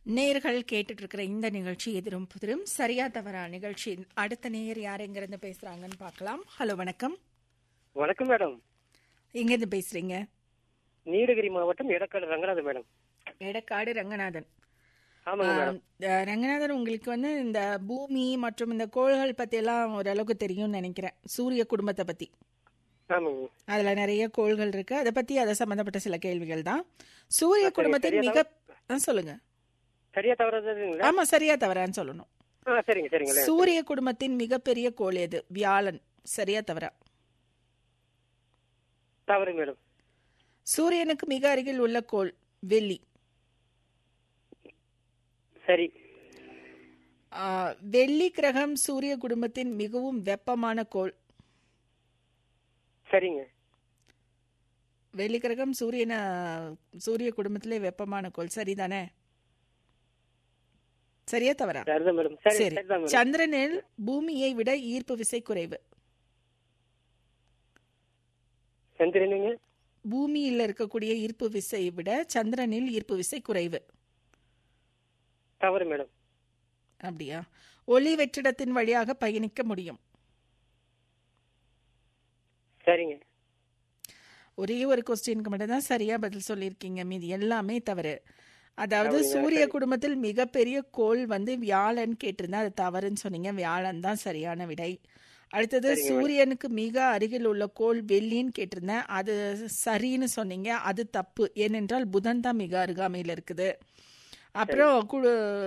நேர்கள் கேட்டுட்டு இருக்கிற இந்த நிகழ்ச்சி எதிரும் புதிரும் சரியா தவறா நிகழ்ச்சி. அடுத்த நேயர் யார் எங்கிருந்து பேசுறாங்கன்னு பார்க்கலாம். ஹலோ, வணக்கம். வணக்கம் மேடம். எங்கிருந்து பேசுறீங்க? நீலகிரி மாவட்டம் எடக்காடு ரங்கநாதன் மேடம். எடக்காடு ரங்கநாதன். ஆமாங்க மேடம். ரங்கநாதன், உங்களுக்கு இந்த பூமி மற்றும் இந்த கோள்கள் பத்தி எல்லாம் ஓரளவுக்கு தெரியும்னு நினைக்கிறேன். சூரிய குடும்பத்தை பத்தி. ஆமாங்க. அதுல நிறைய கோள்கள் இருக்கு. அதை பத்தி அதை சம்பந்தப்பட்ட சில கேள்விகள் தான். சூரிய குடும்பத்தின் மிக சொல்லுங்க. சரியா தவறாதுங்களா? ஆமா, சரியா தவறான்னு சொல்லணும். சரிங்க சரிங்க. சூரிய குடும்பத்தின் மிகப்பெரிய கோள் எது? வியாழன். சரியா தவறா? தவறு மேடம். சூரியனுக்கு மிக அருகில் உள்ள கோள் வெள்ளி. சரி. வெள்ளி கிரகம் சூரிய குடும்பத்தின் மிகவும் வெப்பமான கோள். சரிங்க. வெள்ளி கிரகம் சூரிய குடும்பத்திலே வெப்பமான கோள். சரிதானே? சரியா தவறா? சரி. சந்திரனில் பூமியை விட ஈர்ப்பு விசை குறைவு. சந்திரனுங்க பூமியில் இருக்கக்கூடிய ஈர்ப்பு விசையை விட சந்திரனில் ஈர்ப்பு விசை குறைவு. தவறு மேடம். அப்படியா? ஒளி வெற்றிடத்தின் வழியாக பயணிக்க முடியும். சரிங்க. ஒரே ஒரு கொஸ்டினுக்கு மட்டும் தான் சரியா பதில் சொல்லியிருக்கீங்க, மீதி எல்லாமே தவறு. அதாவது சூரிய குடும்பத்தில் மிகப்பெரிய கோள் வியாழன் கேட்டிருந்தா அது தவறுன்னு சொன்னீங்க. வியாழன் தான் சரியான விடை. அடுத்தது சூரியனுக்கு மிக அருகில் உள்ள கோள் வெள்ளின்னு கேட்டிருந்தேன். அது சரின்னு சொன்னீங்க. அது தப்பு. ஏனென்றால் புதன் தான் மிக அருகாமையில் இருக்குது. அப்புறம்